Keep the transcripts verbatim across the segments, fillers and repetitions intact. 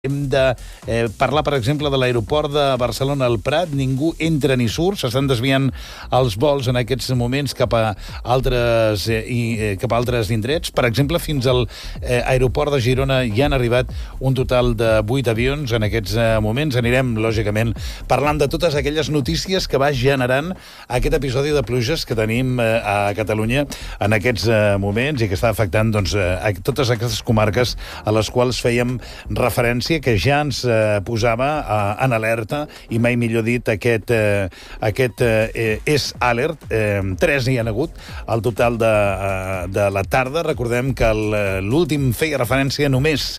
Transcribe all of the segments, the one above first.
Hem de eh, parlar, per exemple, de l'aeroport de Barcelona al Prat. Ningú entra ni surt, s'estan desviant els vols en aquests moments cap a altres, eh, i, eh, cap a altres indrets. Per exemple, fins al eh, aeroport de Girona hi han arribat un total de vuit avions en aquests eh, moments. Anirem, lògicament, parlant de totes aquelles notícies que va generant aquest episodi de pluges que tenim eh, a Catalunya en aquests eh, moments i que està afectant doncs, eh, a totes aquestes comarques a les quals fèiem referència, que ja ens eh, posava eh, en alerta, i mai millor dit, aquest, eh, aquest eh, és alert. Eh, tres hi han hagut al total de, eh, de la tarda. Recordem que l'últim feia referència només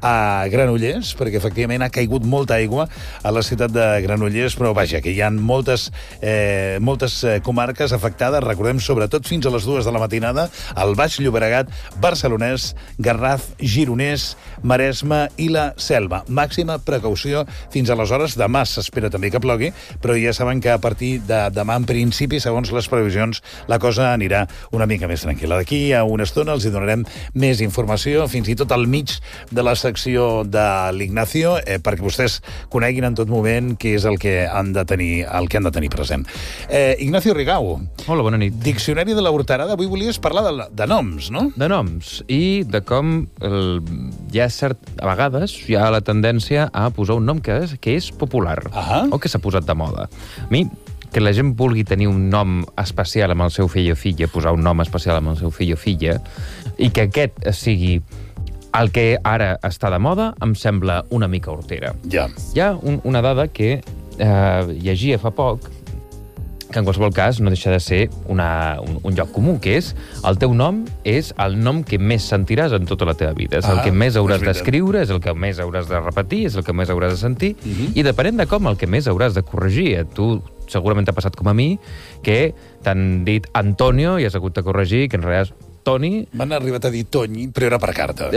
a Granollers, perquè efectivament ha caigut molta aigua a la ciutat de Granollers, però vaja, que hi ha moltes, eh, moltes comarques afectades. Recordem, sobretot fins a les dues de la matinada, el Baix Llobregat, Barcelonès, Garraf, Gironès, Maresme i la Selva. Màxima precaució fins aleshores. Demà s'espera també que plogui, però ja saben que a partir de demà, en principi, segons les previsions, la cosa anirà una mica més tranquil·la. D'aquí a una estona els hi donarem més informació, fins i tot al mig de la secció de l'Ignacio, eh, perquè vostès coneguin en tot moment què és el que han de tenir, el que han de tenir present. Eh, Ignacio Rigau. Hola, bona nit. Diccionari de la Horterada. Avui volies parlar de, de noms, no? De noms, i de com el, hi ha cert, a vegades hi ha la tendència a posar un nom que és, que és popular, ah o que s'ha posat de moda. A mi, que la gent vulgui tenir un nom especial amb el seu fill o filla, posar un nom especial amb el seu fill o filla, i que aquest sigui el que ara està de moda, em sembla una mica hortera. Ja. Hi ha un, una dada que eh, llegia fa poc, que en qualsevol cas no deixa de ser una, un, un lloc comú, que és el teu nom és el nom que més sentiràs en tota la teva vida. És ah, el que més hauràs d'escriure, és el que més hauràs de repetir, és el que més hauràs de sentir, uh -huh. i depenent de com, el que més hauràs de corregir. Tu segurament t'ha passat com a mi, que t'han dit Antonio i has hagut de corregir, que en realitat Toni... M'han arribat a dir Toni, però era per carta.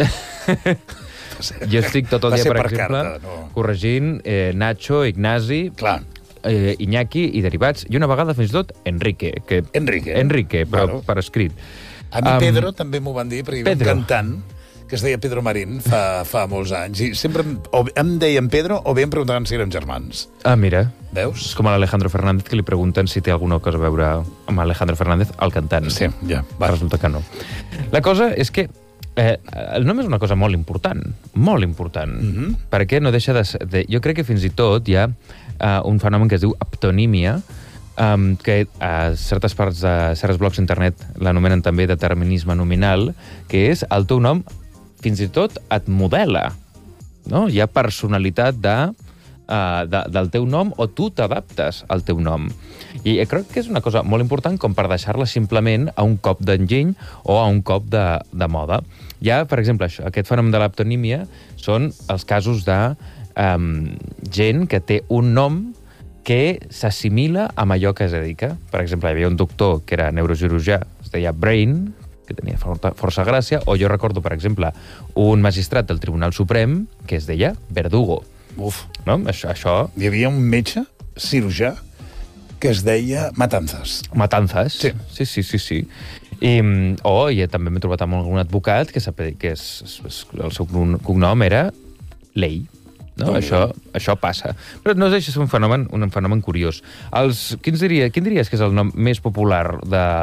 Jo estic tot el dia, per, per exemple, carta, no. corregint eh, Nacho, Ignasi, Clar. Eh, Iñaki i derivats, i una vegada fins i tot Enrique. Que... Enrique. Enrique, però bueno. per escrit. A mi um, Pedro també m'ho van dir, perquè hi havia un cantant que es deia Pedro Marín fa, fa molts anys, i sempre o em deien Pedro o bé em preguntaven si eren germans. Ah, mira. Veus? És com a l'Alejandro Fernández, que li pregunten si té alguna cosa a veure amb Alejandro Fernández, el cantant. Sí, ja. Va. Resulta que no. La cosa és que eh, el nom és una cosa molt important, molt important, mm-hmm. perquè no deixa de, de... Jo crec que fins i tot hi ha uh, un fenomen que es diu aptonímia, Um, que a certes parts de certs blocs d'internet l'anomenen també determinisme nominal, que és el teu nom fins i tot et modela, no? Hi ha personalitat de, uh, de, del teu nom, o tu t'adaptes al teu nom. I crec que és una cosa molt important com per deixar-la simplement a un cop d'enginy o a un cop de, de moda. Hi ha, per exemple, això, aquest fenomen de l'aptonímia són els casos de um, gent que té un nom que s'assimila amb allò que es dedica. Per exemple, hi havia un doctor que era neurocirurgià, es deia Brain, que tenia forta, força gràcia, o jo recordo, per exemple, un magistrat del Tribunal Suprem que es deia Verdugo. Uf. No? Això, això... Hi havia un metge cirurgià que es deia Matanzas. Matanzas? Sí. Sí, sí, sí, sí. I, o ja també m'he trobat amb algun advocat que, que és, és, el seu cognom era Ley. No, això, això passa. Però no deixa de ser un fenomen, un fenomen curiós. Els, quin, diria, quin diries que és el nom més popular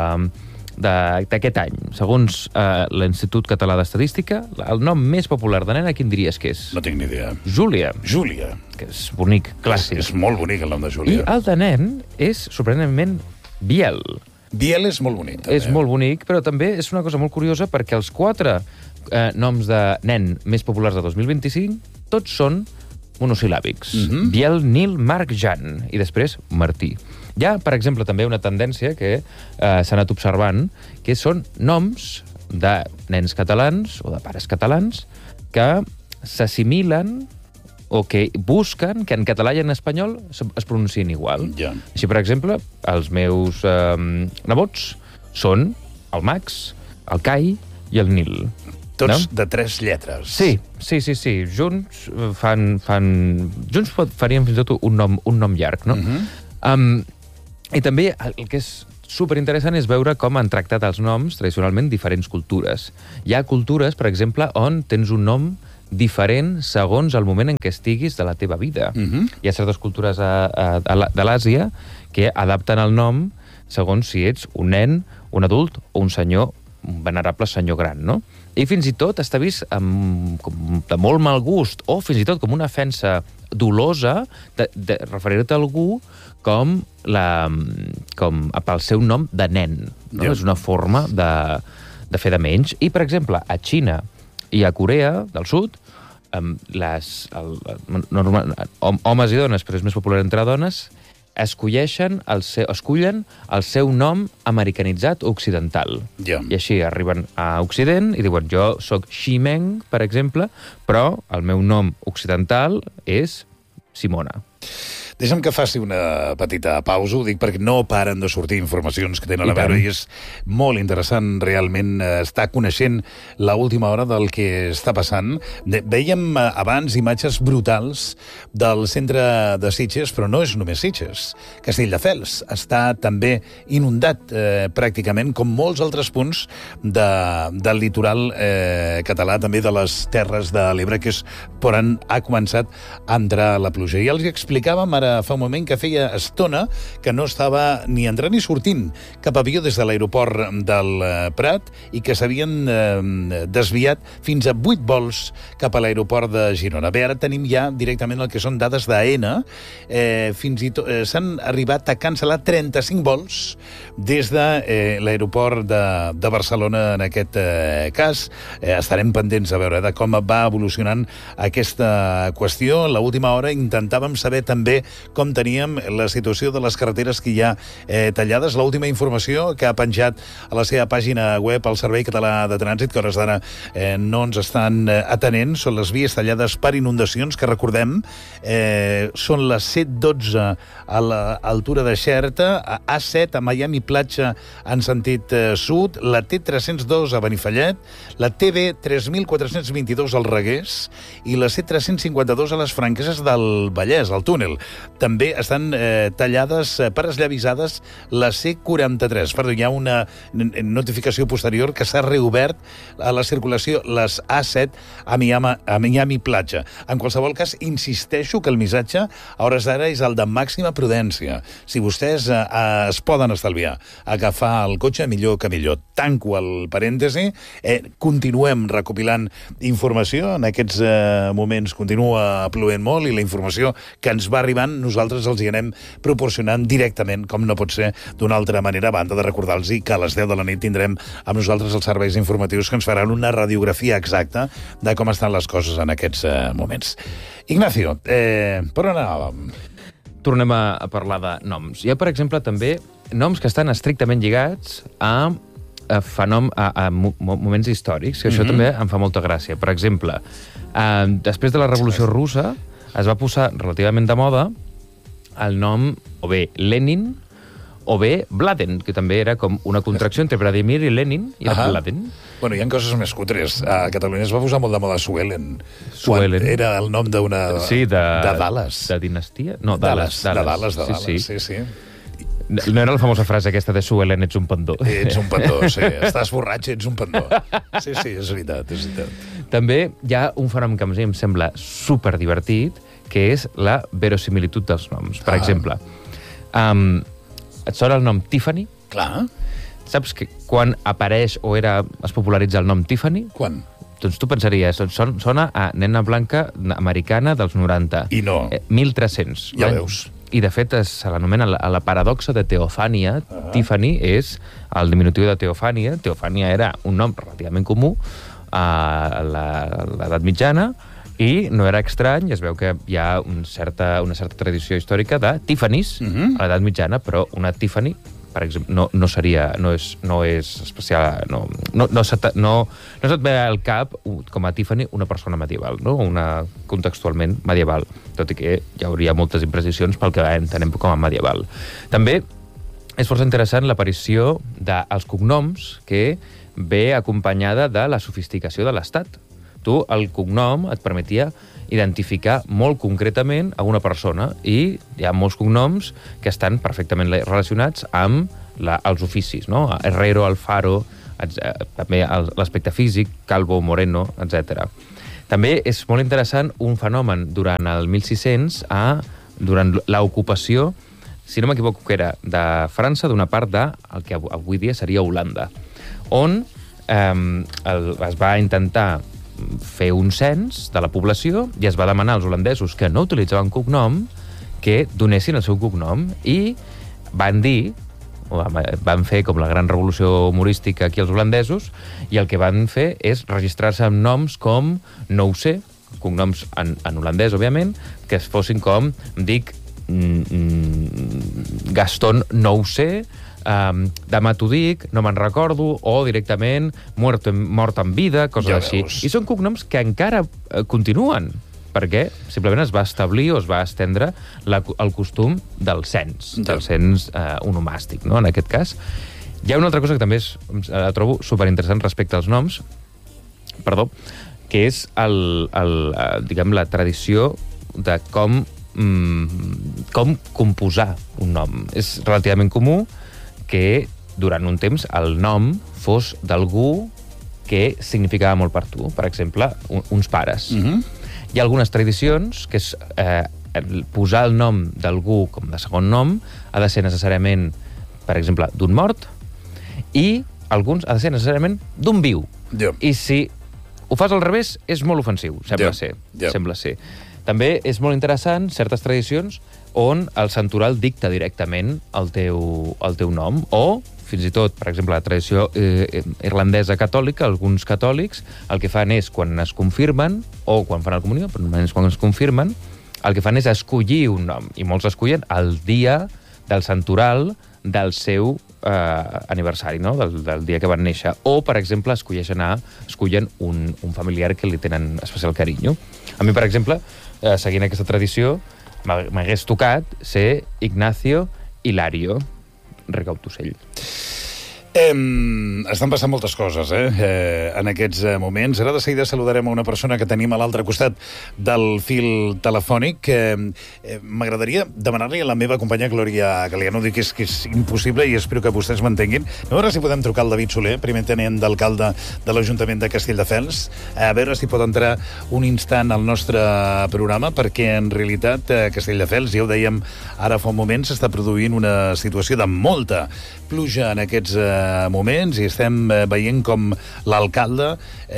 d'aquest any? Segons eh, l'Institut Català d'Estadística, el nom més popular de nena, quin diries que és? No tinc ni idea. Júlia. Júlia. Que és bonic, clàssic. És, és molt bonic el nom de Júlia. I el de nen és, sorprenentment, Biel. Biel és molt bonic, també. És molt bonic, però també és una cosa molt curiosa perquè els quatre eh, noms de nen més populars de dos mil vint-i-cinc tots són monosil·làbics. Mm-hmm. Biel, Nil, Marc, Jan. I després, Martí. Hi ha, per exemple, també una tendència que eh, s'ha anat observant, que són noms de nens catalans o de pares catalans que s'assimilen o que busquen que en català i en espanyol es pronunciïn igual. Ja. Així, per exemple, els meus eh, nebots són el Max, el Kai i el Nil. Tots no? De tres lletres. Sí, sí, sí, sí. Junts fan... fan... Junts farien fins i tot un nom, un nom llarg, no? Uh-huh. um, I també el que és superinteressant és veure com han tractat els noms tradicionalment diferents cultures. Hi ha cultures, per exemple, on tens un nom diferent segons el moment en què estiguis de la teva vida. Mhm. Hi ha certes cultures a, a, a, la- de l'Àsia que adapten el nom segons si ets un nen, un adult o un senyor, un venerable senyor gran, no? I fins i tot està vist amb, com de molt mal gust, o fins i tot com una ofensa dolosa de, de referir-te a algú com, la, com pel seu nom de nen. No? Ja. És una forma de, de fer de menys. I, per exemple, a Xina i a Corea del Sud, um, les, el, normal, hom, homes i dones, però és més popular entre dones, escolleixen el seu, escullen el seu nom americanitzat occidental. Ja. I així arriben a Occident i diuen, jo sóc Ximeng, per exemple, però el meu nom occidental és Simona. Deixa'm que faci una petita pausa, ho dic perquè no paren de sortir informacions que tenen I a veure tant. i és molt interessant realment eh, estar coneixent l'última hora del que està passant. De, veiem eh, abans imatges brutals del centre de Sitges, però no és només Sitges. Castelldefels està també inundat eh, pràcticament, com molts altres punts de, del litoral eh, català, també de les Terres de l'Ebre, que és per on ha començat a entrar la pluja. I els explicàvem ara fa un moment que feia estona que no estava ni entrant ni sortint cap avió des de l'aeroport del eh, Prat i que s'havien eh, desviat fins a vuit vols cap a l'aeroport de Girona. Bé, ara tenim ja directament el que són dades d'AENA. Eh, fins i tot eh, s'han arribat a cancel·lar trenta-cinc vols des de eh, l'aeroport de, de Barcelona en aquest eh, cas. Eh, estarem pendents a veure de com va evolucionant aquesta qüestió. A l'última hora intentàvem saber també com teníem la situació de les carreteres que hi ha eh, tallades. L'última informació que ha penjat a la seva pàgina web el Servei Català de Trànsit, que a hores d'ara eh, no ens estan eh, atenent, són les vies tallades per inundacions, que recordem eh, són les set dotze a l'altura de Xerta, a A set a Miami Platja en sentit eh, sud, la T tres-cents dos a Benifallet, la T B tres mil quatre-cents vint-i-dos al Reguers i la C tres cents cinquanta-dos a les Franqueses del Vallès, al túnel. També estan eh, tallades eh, per esllavissades la C quaranta-tres. Perdó, hi ha una notificació posterior que s'ha reobert a la circulació les A set a Miami, a Miami Platja. En qualsevol cas, insisteixo que el missatge a hores d'ara és el de màxima prudència. Si vostès eh, es poden estalviar agafar el cotxe, millor que millor. Tanco el parèntesi, eh, continuem recopilant informació. En aquests eh, moments continua plovent molt i la informació que ens va arribant nosaltres els hi anem proporcionant directament, com no pot ser d'una altra manera, a banda de recordar-los que a les deu de la nit tindrem amb nosaltres els serveis informatius que ens faran una radiografia exacta de com estan les coses en aquests eh, moments. Ignacio, eh, per on anàvem? Tornem a, a parlar de noms. Hi ha, per exemple, també noms que estan estrictament lligats a, a, fenom, a, a mo moments històrics, que això Mhm. també em fa molta gràcia. Per exemple, eh, després de la Revolució Russa es va posar relativament de moda el nom o bé Lenin o bé Vladen, que també era com una contracció entre Vladimir i Lenin, i era Ahà. Vladen. Bueno, hi ha coses més cutres. A Catalunya es va posar molt de moda Suelen. Suelen. Quan era el nom d'una... Sí, de... De Dallas. De dinastia? No, Dallas. Dallas. De Dallas, de Dallas. Sí, Sí, sí. sí. No era la famosa frase aquesta de Suelen, ets un pendó. Ets un pendó, sí. Estàs borratx, ets un pendó. Sí, sí, és veritat, és veritat. També hi ha un fenomen que a mi em sembla superdivertit, que és la verosimilitud dels noms. Per Ah. exemple, um, et sona el nom Tiffany? Clar. Saps que quan apareix o era es popularitza el nom Tiffany? Quan? Doncs tu pensaries, son, sona a nena blanca americana dels noranta. I no. Eh, mil tres-cents. Ja L'any- veus. I, de fet, es- se l'anomena la, la paradoxa de Teofània. Uh-huh. Tiffany és el diminutiu de Teofània. Teofània era un nom relativament comú a la- a l'edat mitjana i no era estrany, es veu que hi ha un certa, una certa tradició històrica de Tiffany's Mhm. a l'edat mitjana, però una Tiffany, per exemple, no, no seria, no és, no és especial, no, no, no, se te, no, no se't ve al cap com a Tiffany una persona medieval, no? Una contextualment medieval, tot i que hi hauria moltes imprecisions pel que entenem com a medieval. També és força interessant l'aparició dels cognoms que ve acompanyada de la sofisticació de l'Estat. Tu, el cognom et permetia identificar molt concretament a una persona i hi ha molts cognoms que estan perfectament relacionats amb la, els oficis, no? Herrero, Alfaro, també l'aspecte físic, Calvo, Moreno, etcètera. També és molt interessant un fenomen durant el mil sis-cents, a, durant l'ocupació, si no m'equivoco, que era de França, d'una part de el que avui dia seria Holanda, on eh, el, es va intentar fer un cens de la població i es va demanar als holandesos que no utilitzaven cognom que donessin el seu cognom i van dir, van fer com la gran revolució humorística aquí els holandesos, i el que van fer és registrar-se amb noms com, no ho sé, cognoms en, en holandès, òbviament, que es fossin com, dic, mm, Gaston, no ho sé, um, demà t'ho dic, no me'n recordo, o directament mort en, mort en vida, coses ja així. Veus. I són cognoms que encara eh, continuen, perquè simplement es va establir o es va estendre la, el costum del cens, ja. del cens eh, onomàstic, no? En aquest cas. Hi ha una altra cosa que també és, la trobo superinteressant respecte als noms, perdó, que és el, el, diguem, la tradició de com, mm, com composar un nom. És relativament comú que durant un temps el nom fos d'algú que significava molt per tu. Per exemple, un, uns pares. Mm-hmm. Hi ha algunes tradicions que és eh, posar el nom d'algú com de segon nom ha de ser necessàriament, per exemple, d'un mort, i alguns ha de ser necessàriament d'un viu. Yeah. I si ho fas al revés, és molt ofensiu, sembla yeah. ser. Yeah. Sembla ser. També és molt interessant certes tradicions on el santoral dicta directament el teu, el teu nom, o fins i tot, per exemple, la tradició eh, irlandesa catòlica, alguns catòlics, el que fan és, quan es confirmen, o quan fan la comunió, però normalment quan es confirmen, el que fan és escollir un nom, i molts escollen el dia del santoral del seu eh, aniversari, no? del, del dia que van néixer. O, per exemple, escolleixen a, escollen un, un familiar que li tenen especial carinyo. A mi, per exemple, eh, seguint aquesta tradició, m'hagués tocat ser Ignacio Hilario Recautocell. Eh, estan passant moltes coses eh, eh, en aquests eh, moments. Ara de seguida saludarem a una persona que tenim a l'altre costat del fil telefònic. Eh, eh, M'agradaria demanar-li a la meva companya Glòria Galiano, dic que és, que és impossible i espero que vostès m'entenguin. A veure si podem trucar al David Soler, primer tenent d'alcalde de l'Ajuntament de Castelldefels, a veure si pot entrar un instant al nostre programa, perquè en realitat a Castelldefels, ja ho dèiem ara fa un moment, s'està produint una situació de molta pluja en aquests eh, moments, i estem eh, veient com l'alcalde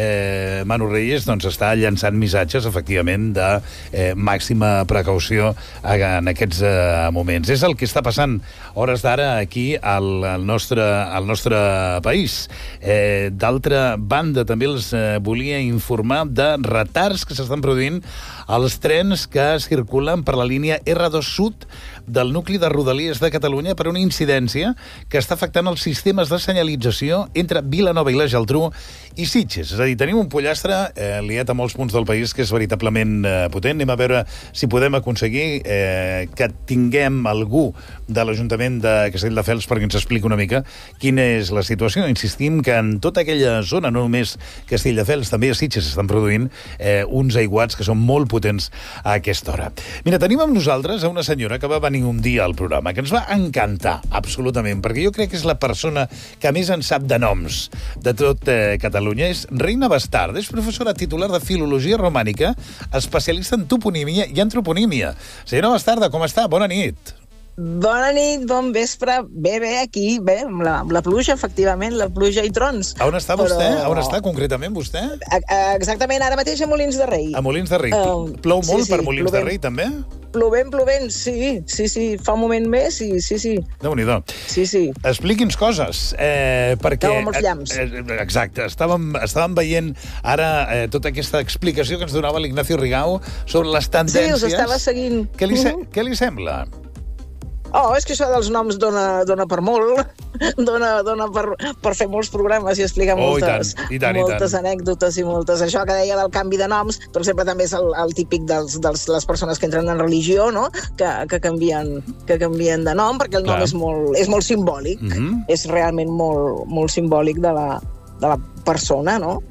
eh, Manu Reyes doncs, està llançant missatges, efectivament, de eh, màxima precaució en aquests eh, moments. És el que està passant hores d'ara aquí al, al, nostre, al nostre país. Eh, D'altra banda, també els eh, volia informar de retards que s'estan produint als trens que circulen per la línia erre dos Sud del nucli de Rodalies de Catalunya per una incidència que està afectant els sistemes de senyalització entre Vilanova i la Geltrú i Sitges. És a dir, tenim un pollastre eh, liat a molts punts del país que és veritablement eh, potent. Anem a veure si podem aconseguir eh, que tinguem algú de l'Ajuntament de Castelldefels perquè ens expliqui una mica quina és la situació. Insistim que en tota aquella zona, no només Castelldefels, també a Sitges s'estan produint eh, uns aiguats que són molt potents a aquesta hora. Mira, tenim amb nosaltres a una senyora que va venir un dia al programa, que ens va encantar absolutament, perquè jo crec que és la persona que més en sap de noms de tot eh, Catalunya. És Reina Bastard, és professora titular de Filologia Romànica, especialista en toponímia i antroponímia. Senyora Bastarda, com està? Bona nit. Bona nit, bon vespre. Bé, bé, aquí, bé, amb la, amb la pluja, efectivament, la pluja i trons. A on està vostè? Però... A on està concretament vostè? A, a, exactament, ara mateix a Molins de Rei. A Molins de Rei. Uh, Plou molt sí, sí, per Molins plovent. de Rei, també? Plovent, plovent, sí, sí, sí. Fa un moment més, sí, sí, sí. Déu-n'hi-do. Sí, sí. Expliqui'ns coses, eh, perquè... Estàvem molts llamps. Eh, exacte, estàvem, estàvem veient ara eh, tota aquesta explicació que ens donava l'Ignacio Rigau sobre les tendències. Sí, us estava seguint. Què li, se uh-huh. què li sembla? Oh, és que això dels noms dona, dona per molt, dona, dona per, per fer molts programes i explicar oh, moltes, i tant, i tant, moltes i tant. anècdotes i moltes... Això que deia del canvi de noms, per exemple, també és el, el típic de dels, les persones que entren en religió, no? que, que, canvien, que canvien de nom, perquè el nom és molt, és molt simbòlic, mm-hmm. és realment molt, molt simbòlic de la, de la persona, no?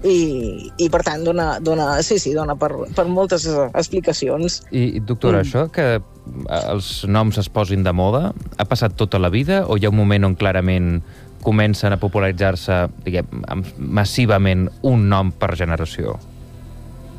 I, i per tant dona, dona, sí, sí, dona per, per moltes explicacions. I, doctora, mm. això que els noms es posin de moda, ha passat tota la vida o hi ha un moment on clarament comencen a popularitzar-se, diguem, massivament un nom per generació?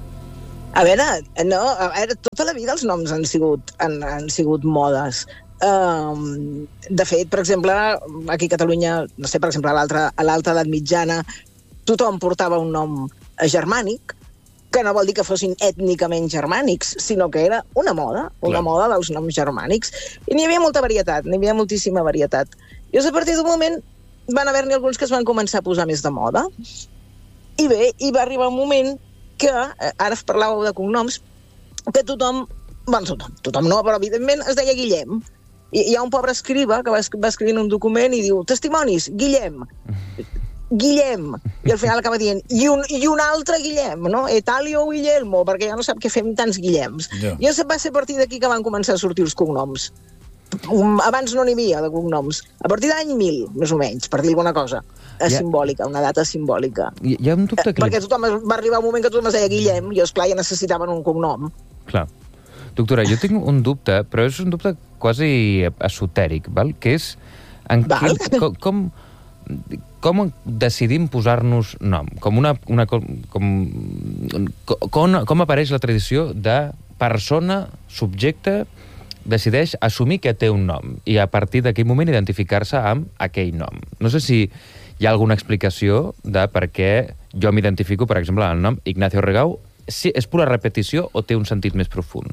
A veure, no, a veure, tota la vida els noms han sigut, han, han sigut modes. Um, de fet, per exemple, aquí a Catalunya, no sé, per exemple, a l'alta edat mitjana, tothom portava un nom germànic, que no vol dir que fossin ètnicament germànics, sinó que era una moda, una Clar. moda dels noms germànics. I n'hi havia molta varietat, n'hi havia moltíssima varietat. I a partir d'un moment van haver-n'hi alguns que es van començar a posar més de moda. I bé, hi va arribar un moment que, ara parlàveu de cognoms, que tothom, bueno, tothom, tothom no, però evidentment es deia Guillem. I hi ha un pobre escriba que va, va escrivint un document i diu, testimonis, Guillem. Guillem, i al final acaba dient i un, i un altre Guillem, no? Etalio o Guillermo, perquè ja no sap què fem tants Guillems. Yeah. I va ser a partir d'aquí que van començar a sortir els cognoms. Um, abans no n'hi havia de cognoms. A partir d'any mil, més o menys, per dir alguna cosa. Yeah. Simbòlica, una data simbòlica. Hi, hi ha un dubte que... Perquè tothom va arribar un moment que tothom es deia Guillem i, esclar, ja necessitaven un cognom. Clar. Doctora, jo tinc un dubte, però és un dubte quasi esotèric, val? Que és... En val? Quin, com... com Com decidim posar-nos nom? Com una, una, com, com, com apareix la tradició de persona, subjecte, decideix assumir que té un nom i a partir d'aquell moment identificar-se amb aquell nom. No sé si hi ha alguna explicació de per què jo m'identifico, per exemple, amb el nom Ignacio Regau. Si és pura repetició o té un sentit més profund?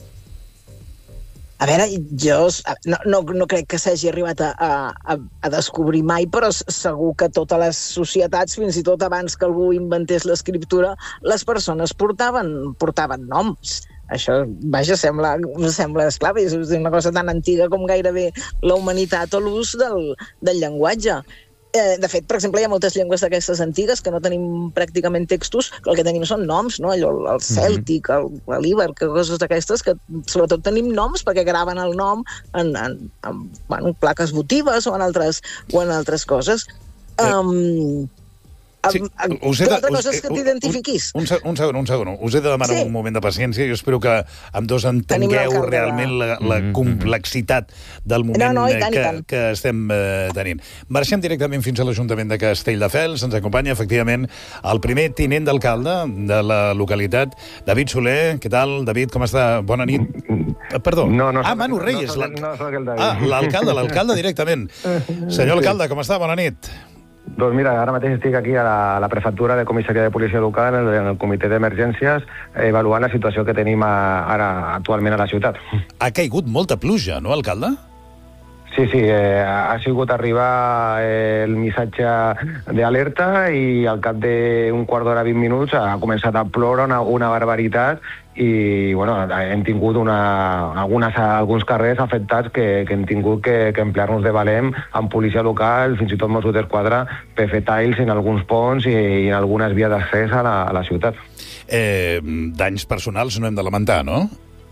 A veure, jo no, no, no crec que s'hagi arribat a, a, a descobrir mai, però segur que totes les societats, fins i tot abans que algú inventés l'escriptura, les persones portaven, portaven noms. Això, vaja, sembla, sembla esclar, és una cosa tan antiga com gairebé la humanitat o l'ús del, del llenguatge. Eh, de fet, per exemple, hi ha moltes llengües d'aquestes antigues que no tenim pràcticament textos, que el que tenim són noms, no? Allò, el cèltic, el, l'íber, coses d'aquestes, que sobretot tenim noms perquè graven el nom en, en, en bueno, plaques votives o en altres, o en altres coses. Um, Sí, us he de, L'altra cosa és que t'identifiquis. Un, un, un segon, un segon. Us he de demanar sí. un moment de paciència. Jo espero que amb dos entengueu realment la, la complexitat del moment no, no, tant, que, que estem eh, tenint. Marxem directament fins a l'Ajuntament de Castelldefels. Ens acompanya, efectivament, el primer tinent d'alcalde de la localitat, David Soler. Què tal, David? Com està? Bona nit. Perdó. No, no, ah, Manu Reyes. No, no, no el David. Ah, l'alcalde, l'alcalde directament. Senyor alcalde, com està? Bona nit. Doncs mira, ara mateix estic aquí a la, a la prefectura de comissaria de policia local, en el, en el comitè d'emergències, avaluant la situació que tenim a, ara actualment a la ciutat. Ha caigut molta pluja, no, alcalde? Sí, sí, eh, ha sigut arribar eh, el missatge d'alerta i al cap d'un quart d'hora, vint minuts, ha començat a ploure una, una barbaritat i bueno, hem tingut una, algunes, alguns carrers afectats que, que hem tingut que, que emplear-nos de valent amb policia local, fins i tot Mossos d'Esquadra, per fer talls en alguns ponts i, i en algunes vies d'accés a, la, a la ciutat. Eh, danys personals no hem de lamentar, no?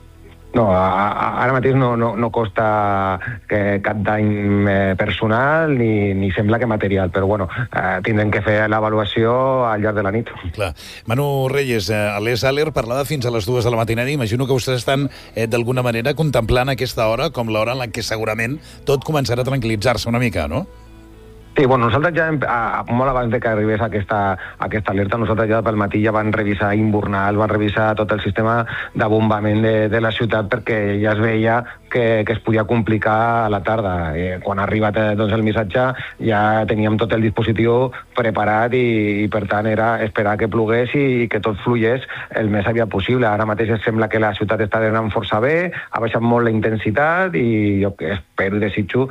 No, ara mateix no, no, no costa que cap dany eh, personal ni, ni sembla que material, però bueno, eh, tindrem que fer l'avaluació al llarg de la nit. Clar. Manu Reyes, eh, a l'Es Aller parlava fins a les dues de la matinada. Imagino que vostès estan eh, d'alguna manera contemplant aquesta hora com l'hora en la que segurament tot començarà a tranquil·litzar-se una mica, no? Sí, bueno, nosaltres ja, a, molt abans de que arribés aquesta, aquesta alerta, nosaltres ja pel matí ja van revisar Invernal, van revisar tot el sistema de bombament de, de la ciutat perquè ja es veia que, que es podia complicar a la tarda. Eh, quan ha arribat eh, doncs, el missatge ja teníem tot el dispositiu preparat i, i per tant era esperar que plogués i, i que tot fluís el més aviat possible. Ara mateix sembla que la ciutat està anant força bé, ha baixat molt la intensitat i jo espero i desitjo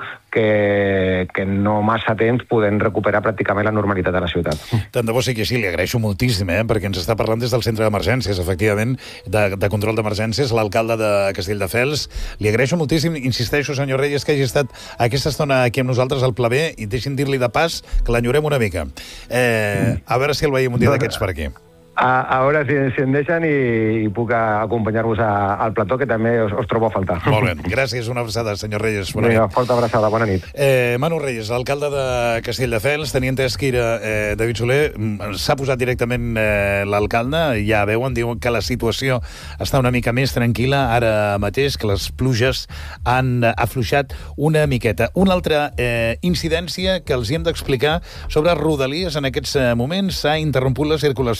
que, que no massa temps podem recuperar pràcticament la normalitat de la ciutat. Tant de bo sí que sí, li agraeixo moltíssim, eh, perquè ens està parlant des del centre d'emergències, efectivament, de, de control d'emergències, l'alcalde de Castelldefels. Li agraeixo moltíssim, insisteixo, senyor Reyes, que hagi estat aquesta estona aquí amb nosaltres al Pla B, i deixin dir-li de pas que l'enyorem una mica. Eh, a veure si el veiem un dia d'aquests per aquí. A, a veure si, si em deixen i, i puc acompanyar-vos al plató, que també us, us trobo a faltar. Molt bé, gràcies, una abraçada, senyor Reyes. Bona Vinga, nit. Forta abraçada, bona nit. Eh, Manu Reyes, alcalde de Castelldefels, tenia entès que era eh, David Soler, s'ha posat directament eh, l'alcalde, ja veuen, diuen que la situació està una mica més tranquil·la ara mateix, que les pluges han afluixat una miqueta. Una altra eh, incidència que els hi hem d'explicar sobre Rodalies en aquests eh, moments, s'ha interromput la circulació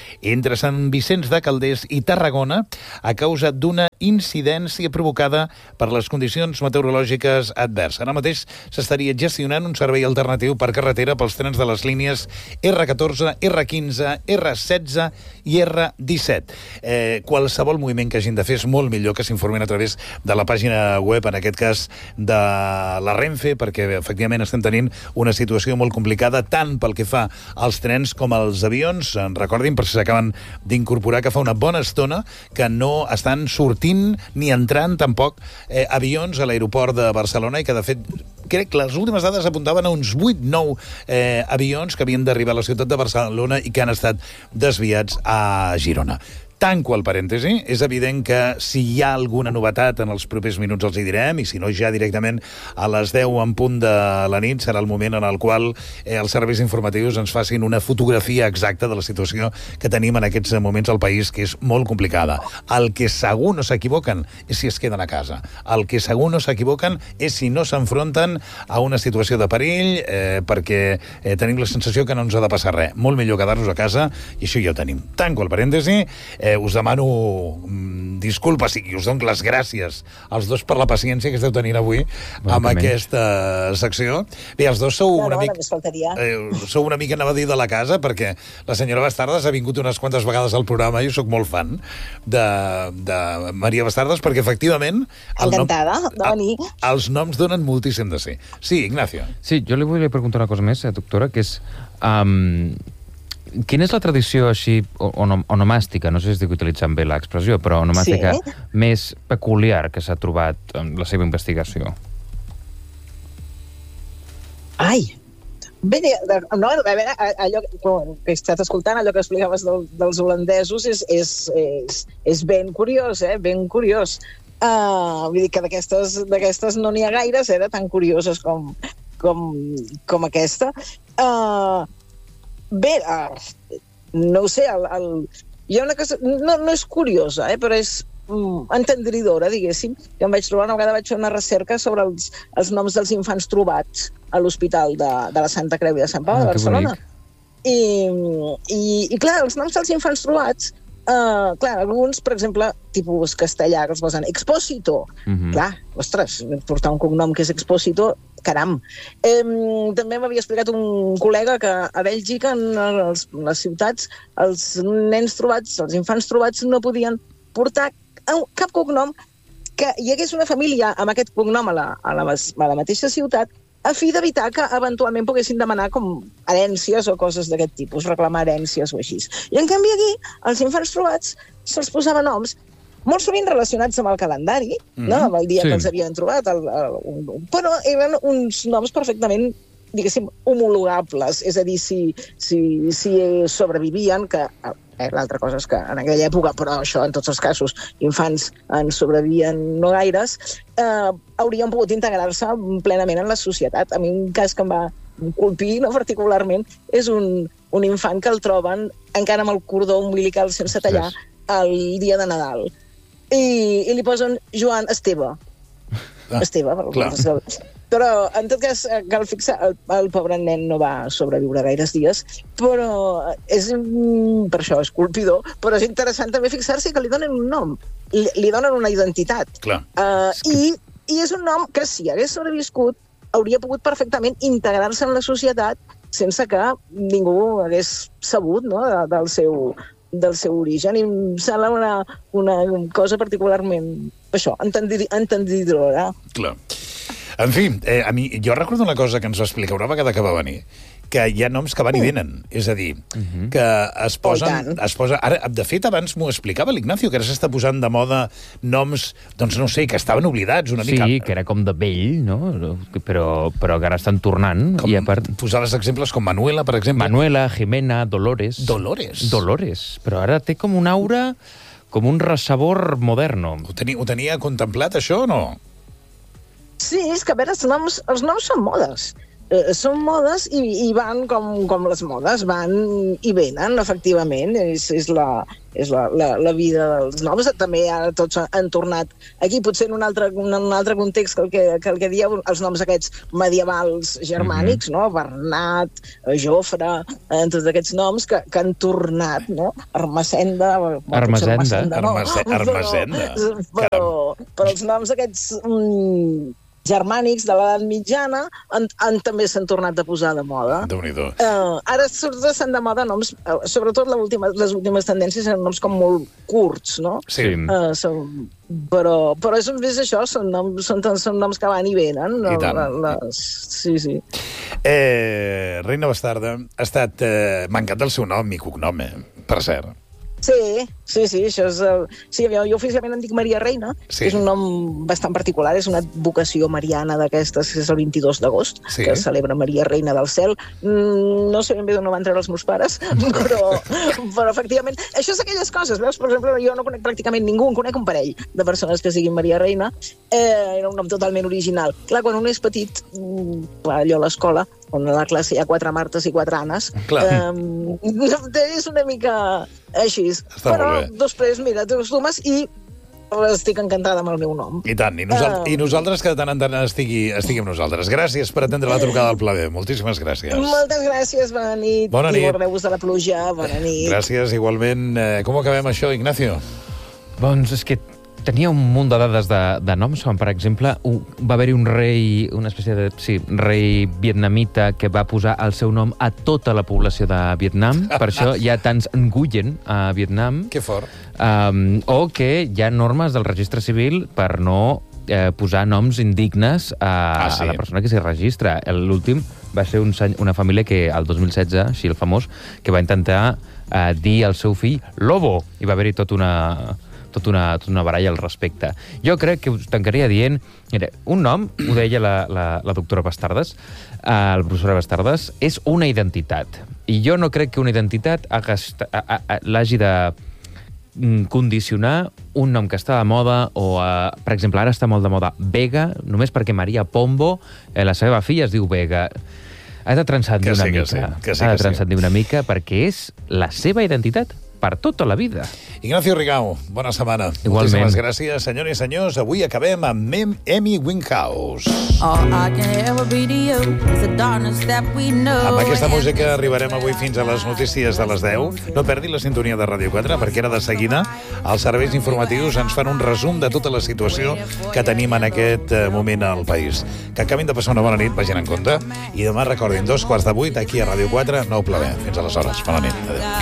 entre Sant Vicenç de Calders i Tarragona a causa d'una incidència provocada per les condicions meteorològiques adverses. Ara mateix s'estaria gestionant un servei alternatiu per carretera pels trens de les línies erre catorze, erre quinze, erre setze i erre disset. Eh, qualsevol moviment que hagin de fer és molt millor que s'informin a través de la pàgina web, en aquest cas de la Renfe, perquè efectivament estem tenint una situació molt complicada tant pel que fa als trens com als avions. Recordin, per si s'acaben d'incorporar, que fa una bona estona que no estan sortint ni entrant tampoc eh, avions a l'aeroport de Barcelona i que, de fet, crec que les últimes dades apuntaven a uns vuit nou eh, avions que havien d'arribar a la ciutat de Barcelona i que han estat desviats a Girona. Tanco el parèntesi. És evident que si hi ha alguna novetat en els propers minuts els hi direm, i si no ja directament a les deu en punt de la nit serà el moment en el qual eh, els serveis informatius ens facin una fotografia exacta de la situació que tenim en aquests moments al país, que és molt complicada. El que segur no s'equivoquen és si es queden a casa. El que segur no s'equivoquen és si no s'enfronten a una situació de perill, eh, perquè eh, tenim la sensació que no ens ha de passar res. Molt millor quedar-nos a casa, i això ja ho tenim. Tanco el parèntesi. Eh, Eh, us demano mm, disculpes i us dono les gràcies als dos per la paciència que esteu tenint avui bon, amb també. aquesta secció. Bé, els dos sou, no, una, no, mica, eh, sou una mica, anava a dir, de la casa, perquè la senyora Bastardas ha vingut unes quantes vegades al programa i jo sóc molt fan de, de Maria Bastardas, perquè efectivament el encantada nom, de venir. A, els noms donen moltíssim de ser. Sí, Ignacio. Sí, jo li volia preguntar una cosa més, eh, doctora, que és... Um, quina és la tradició així onom onomàstica, no sé si estic utilitzant bé l'expressió, però onomàstica sí. més peculiar que s'ha trobat en la seva investigació? Ai! Bé, no, a veure, allò que he estat escoltant, allò que explicaves del, dels holandesos és, és, és, és ben curiós, eh? Ben curiós. Uh, vull dir que d'aquestes no n'hi ha gaires, eh? De tan curioses com, com, com aquesta. Uh, Bé, uh, no ho sé, el, el, hi ha una cosa... No, no és curiosa, eh, però és um, entendridora, diguéssim. Jo em vaig trobar, una vegada vaig fer una recerca sobre els, els noms dels infants trobats a l'Hospital de, de la Santa Creu i de Sant Pau, ah, de Barcelona. I, i, I, clar, els noms dels infants trobats, uh, clar, alguns, per exemple, tipus castellà, que els posen Expósito. Mm-hmm. Clar, ostres, portar un cognom que és Expósito... Caram. Eh, també m'havia explicat un col·lega que a Bèlgica, en les, les ciutats, els nens trobats, els infants trobats, no podien portar cap cognom que hi hagués una família amb aquest cognom a la, a la, a la mateixa ciutat, a fi d'evitar que eventualment poguessin demanar com herències o coses d'aquest tipus, reclamar herències o així. I en canvi aquí, els infants trobats se'ls posava noms molt sovint relacionats amb el calendari, mm-hmm. no? Amb el dia sí. que els havien trobat, el, el, el, però eren uns noms perfectament, diguéssim, homologables, és a dir, si, si, si sobrevivien, que eh, l'altra cosa és que en aquella època, però això en tots els casos, infants en sobrevivien no gaires, eh, haurien pogut integrar-se plenament en la societat. A mi un cas que em va colpir, no particularment, és un, un infant que el troben encara amb el cordó umbilical sense tallar el dia de Nadal. I, i li posen Joan Esteve. Ah, Esteve. Clar. Però, en tot cas, cal fixar, el, el pobre nen no va sobreviure gaires dies, però és, per això és colpidor, però és interessant també fixar-se que li donen un nom, li, li donen una identitat. Clar. Uh, i, I és un nom que, si hagués sobreviscut, hauria pogut perfectament integrar-se en la societat sense que ningú hagués sabut, no?, de, del seu... del seu origen, i em sembla una, una cosa particularment, això, entendidora. Clar. En fi, eh, a mi, jo recordo una cosa que ens va explicar una vegada que va venir, que hi ha noms que van i venen. És a dir, uh-huh. que es posen... Es posa, ara, de fet, abans m'ho explicava l'Ignacio, que ara s'està posant de moda noms, doncs no sé, que estaven oblidats una sí, mica. Sí, que era com de vell, no? Però, però que ara estan tornant. Com, i a part... Posaves exemples com Manuela, per exemple. Manuela, Jimena, Dolores. Dolores. Dolores. Però ara té com un aura, com un ressabor moderno. Ho tenia, ho tenia contemplat, això, o no? Sí, és que a veure, els noms, els noms són modes. eh, són modes i, i van com, com les modes, van i venen, efectivament. És, és, la, és la, la, la vida dels noms. També ara tots han tornat aquí, potser en un altre, un, un altre context que el que, que el que dieu, els noms aquests medievals germànics, mm-hmm. no? Bernat, Jofre, eh, tots aquests noms que, que han tornat, no? Armacenda... Armacenda. No? Armacenda. Però, però, però els noms aquests... Mm, germànics de l'edat mitjana han, han, també s'han tornat a posar de moda. Déu-n'hi-do. Uh, ara s'han de moda noms, uh, sobretot última, les últimes tendències eren noms com molt curts, no? Sí. Uh, són, però, però és, és això, són noms, són, són noms que van i venen. I tant. La, les, sí, sí. Eh, Reina Bastarda ha estat... Eh, m'ha encantat el seu nom i cognom, eh, per cert. Sí, sí, sí, això és... El... Sí, jo, jo oficialment em dic Maria Reina, sí. És un nom bastant particular, és una advocació mariana d'aquestes, que és el vint-i-dos d'agost, sí. Que es celebra Maria Reina del Cel. Mm, no sé ben bé d'on ho van treure els meus pares, però, però efectivament... Això és aquelles coses, veus? Per exemple, jo no conec pràcticament ningú, en conec un parell de persones que siguin Maria Reina, eh, era un nom totalment original. Clar, quan un és petit, allò a l'escola, on a la classe hi ha quatre Martes i quatre Annes, eh, és una mica així. Està però després, mira, t'acostumes i estic encantada amb el meu nom. I tant, i, nosal uh... i nosaltres que de tant en tant estigui, estigui amb nosaltres. Gràcies per atendre la trucada del Pla B. Moltíssimes gràcies. Moltes gràcies, bona nit. Bona nit. I guardeu-vos de la pluja, bona nit. Gràcies, igualment. Eh, com acabem això, Ignacio? Doncs és que tenia un munt de dades de, de noms, com per exemple, un, va haver-hi un rei, una espècie de sí, rei vietnamita que va posar el seu nom a tota la població de Vietnam. Per això hi ha tants Nguyen a Vietnam. Que fort. Um, o que hi ha normes del registre civil per no eh, posar noms indignes a, ah, sí. a la persona que s'hi registra. L'últim va ser un, una família que, el dos mil setze, així el famós, que va intentar eh, dir al seu fill Lobo, i va haver-hi tot una... tota una, tota una baralla al respecte. Jo crec que us tancaria dient... Mira, un nom, ho deia la, la, la doctora Bastardes, eh, la professora Bastardes, és una identitat. I jo no crec que una identitat l'hagi de condicionar un nom que està de moda o, eh, per exemple, ara està molt de moda Vega, només perquè Maria Pombo, eh, la seva filla, es diu Vega. Ha de transcendir una sí, mica. Sí, que sí, ha de que transcendir sí. una mica perquè és la seva identitat per tota la vida. Ignacio Rigau, bona setmana. Igualment. Moltíssimes gràcies, senyores i senyors. Avui acabem amb Mem Amy Winehouse. Amb aquesta música arribarem avui fins a les notícies de les deu. No perdi la sintonia de Ràdio quatre, perquè ara de seguida els serveis informatius ens fan un resum de tota la situació que tenim en aquest moment al país. Que acabin de passar una bona nit, vagin en compte. I demà recordin, dos quarts de vuit, aquí a Ràdio quatre, nou Pla B. Fins aleshores. Bona nit. Adéu.